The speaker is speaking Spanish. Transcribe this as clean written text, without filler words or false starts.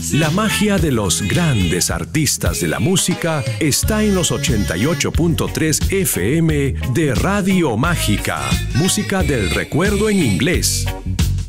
La magia de los grandes artistas de la música está en los 88.3 FM de Radio Mágica, música del recuerdo en inglés.